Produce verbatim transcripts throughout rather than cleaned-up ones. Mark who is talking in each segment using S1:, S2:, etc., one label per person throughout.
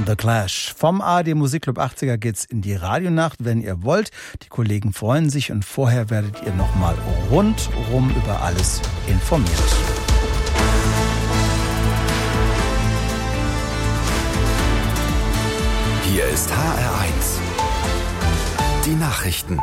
S1: The Clash. Vom A R D Musikclub achtziger geht's in die Radionacht, wenn ihr wollt. Die Kollegen freuen sich und vorher werdet ihr nochmal rundrum über alles informiert.
S2: Hier ist H R eins. Die Nachrichten.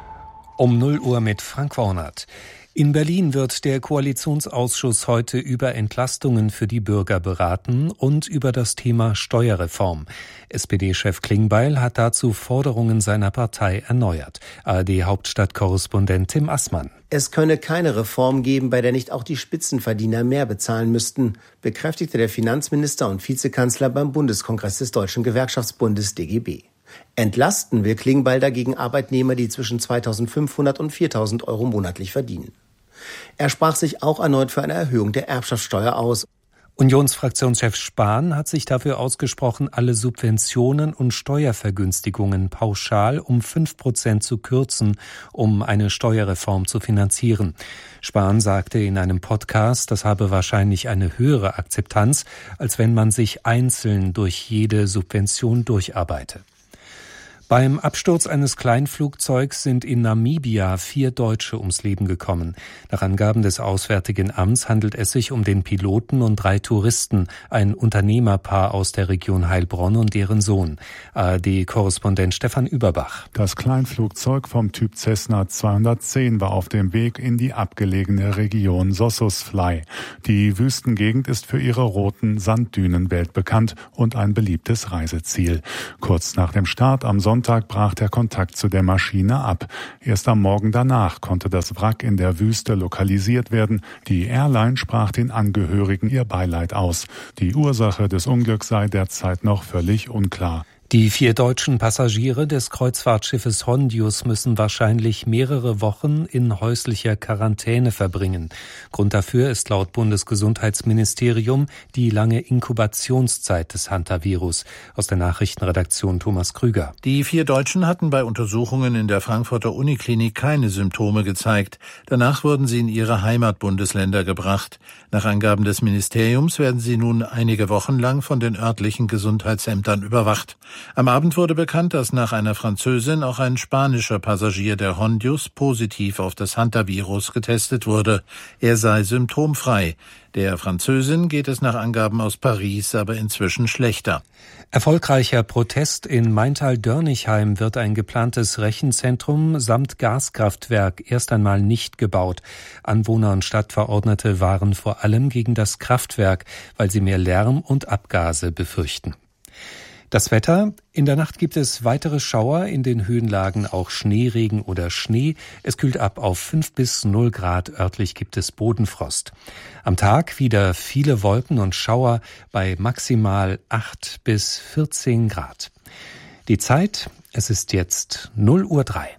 S3: Um null Uhr mit Frank Wornert. In Berlin wird der Koalitionsausschuss heute über Entlastungen für die Bürger beraten und über das Thema Steuerreform. S P D-Chef Klingbeil hat dazu Forderungen seiner Partei erneuert. A R D-Hauptstadtkorrespondent Tim Assmann.
S4: Es könne keine Reform geben, bei der nicht auch die Spitzenverdiener mehr bezahlen müssten, bekräftigte der Finanzminister und Vizekanzler beim Bundeskongress des Deutschen Gewerkschaftsbundes D G B. Entlasten will Klingbeil dagegen Arbeitnehmer, die zwischen zweitausendfünfhundert und viertausend Euro monatlich verdienen. Er sprach sich auch erneut für eine Erhöhung der Erbschaftssteuer aus.
S3: Unionsfraktionschef Spahn hat sich dafür ausgesprochen, alle Subventionen und Steuervergünstigungen pauschal um fünf Prozent zu kürzen, um eine Steuerreform zu finanzieren. Spahn sagte in einem Podcast, das habe wahrscheinlich eine höhere Akzeptanz, als wenn man sich einzeln durch jede Subvention durcharbeite. Beim Absturz eines Kleinflugzeugs sind in Namibia vier Deutsche ums Leben gekommen. Nach Angaben des Auswärtigen Amts handelt es sich um den Piloten und drei Touristen, ein Unternehmerpaar aus der Region Heilbronn und deren Sohn. A R D-Korrespondent Stefan Überbach.
S5: Das Kleinflugzeug vom Typ Cessna zweihundertzehn war auf dem Weg in die abgelegene Region Sossusvlei. Die Wüstengegend ist für ihre roten Sanddünen weltbekannt und ein beliebtes Reiseziel. Kurz nach dem Start am Sonntag Sonntag brach der Kontakt zu der Maschine ab. Erst am Morgen danach konnte das Wrack in der Wüste lokalisiert werden. Die Airline sprach den Angehörigen ihr Beileid aus. Die Ursache des Unglücks sei derzeit noch völlig unklar.
S3: Die vier deutschen Passagiere des Kreuzfahrtschiffes Hondius müssen wahrscheinlich mehrere Wochen in häuslicher Quarantäne verbringen. Grund dafür ist laut Bundesgesundheitsministerium die lange Inkubationszeit des Hantavirus. Aus der Nachrichtenredaktion Thomas Krüger.
S6: Die vier Deutschen hatten bei Untersuchungen in der Frankfurter Uniklinik keine Symptome gezeigt. Danach wurden sie in ihre Heimatbundesländer gebracht. Nach Angaben des Ministeriums werden sie nun einige Wochen lang von den örtlichen Gesundheitsämtern überwacht. Am Abend wurde bekannt, dass nach einer Französin auch ein spanischer Passagier der Hondius positiv auf das Hantavirus getestet wurde. Er sei symptomfrei. Der Französin geht es nach Angaben aus Paris aber inzwischen schlechter.
S3: Erfolgreicher Protest in Maintal-Dörnichheim wird ein geplantes Rechenzentrum samt Gaskraftwerk erst einmal nicht gebaut. Anwohner und Stadtverordnete waren vor allem gegen das Kraftwerk, weil sie mehr Lärm und Abgase befürchten. Das Wetter: In der Nacht gibt es weitere Schauer, in den Höhenlagen auch Schneeregen oder Schnee. Es kühlt ab auf fünf bis null Grad, örtlich gibt es Bodenfrost. Am Tag wieder viele Wolken und Schauer bei maximal acht bis vierzehn Grad. Die Zeit: Es ist jetzt null Uhr drei.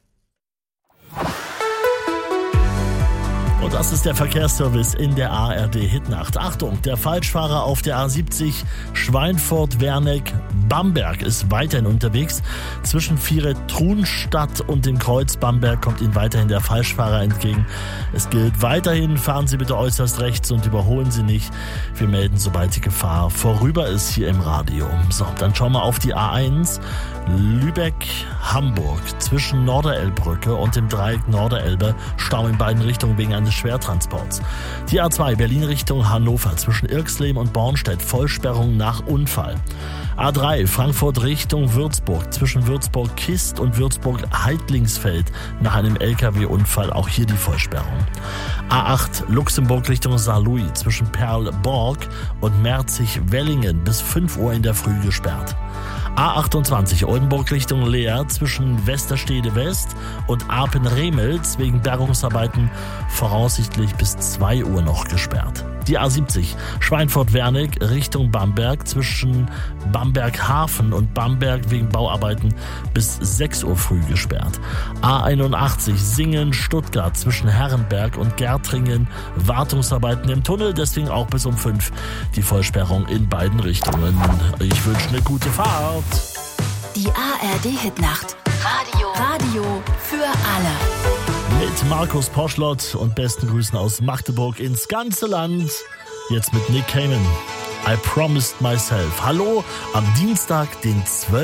S7: Und das ist der Verkehrsservice in der A R D-Hitnacht. Achtung, der Falschfahrer auf der A siebzig Schweinfurt-Werneck-Bamberg ist weiterhin unterwegs. Zwischen Viere-Trunstadt und dem Kreuz Bamberg kommt Ihnen weiterhin der Falschfahrer entgegen. Es gilt weiterhin, fahren Sie bitte äußerst rechts und überholen Sie nicht. Wir melden, sobald die Gefahr vorüber ist, hier im Radio. So, dann schauen wir auf die A eins. Lübeck-Hamburg. Zwischen Norderelbbrücke und dem Dreieck Norderelbe Stau in beiden Richtungen wegen eines Schwertransports. Die A zwei Berlin Richtung Hannover zwischen Irxleben und Bornstedt Vollsperrung nach Unfall. A drei Frankfurt Richtung Würzburg zwischen Würzburg-Kist und Würzburg-Heidlingsfeld nach einem L K W-Unfall, auch hier die Vollsperrung. A acht Luxemburg Richtung Saarlouis zwischen Perl-Borg und Merzig-Wellingen bis fünf Uhr in der Früh gesperrt. A achtundzwanzig Oldenburg Richtung Leer zwischen Westerstede West und Apen-Remelz wegen Bergungsarbeiten voraussichtlich bis zwei Uhr noch gesperrt. Die A siebzig Schweinfurt-Werneck Richtung Bamberg zwischen Bamberg-Hafen und Bamberg wegen Bauarbeiten bis sechs Uhr früh gesperrt. A einundachtzig Singen-Stuttgart zwischen Herrenberg und Gärtringen Wartungsarbeiten im Tunnel, deswegen auch bis um fünf die Vollsperrung in beiden Richtungen. Ich wünsche eine gute Fahrt.
S8: Die A R D-Hitnacht. Radio. Radio für alle.
S7: Mit Markus Poschlott und besten Grüßen aus Magdeburg ins ganze Land. Jetzt mit Nick Cayman. I Promised Myself. Hallo am Dienstag, den zwölften